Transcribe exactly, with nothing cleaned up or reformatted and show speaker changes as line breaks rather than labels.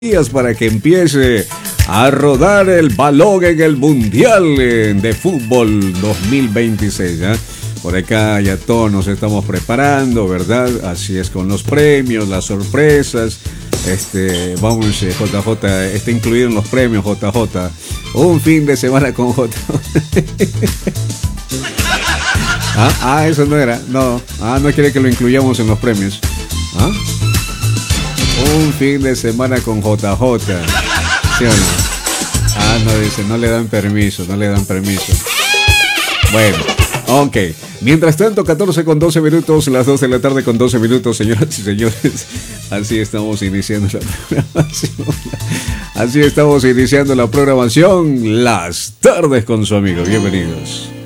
días para que empiece a rodar el balón en el Mundial de Fútbol dos mil veintiséis. ¿eh? Por acá ya todos nos estamos preparando, ¿verdad? Así es, con los premios, las sorpresas. Este, vamos, eh, J J, está incluido en los premios, J J. Un fin de semana con J J. ¿Ah? ah, eso no era. No, ah, no quiere que lo incluyamos en los premios. ¿Ah? Un fin de semana con J J. ¿Sí o no? Ah, no, dice, no le dan permiso, no le dan permiso. Bueno, ok. Mientras tanto, catorce con doce minutos, las dos de la tarde con doce minutos, señoras y señores. Así estamos iniciando la programación. Así estamos iniciando la programación. Las tardes con su amigo. Bienvenidos.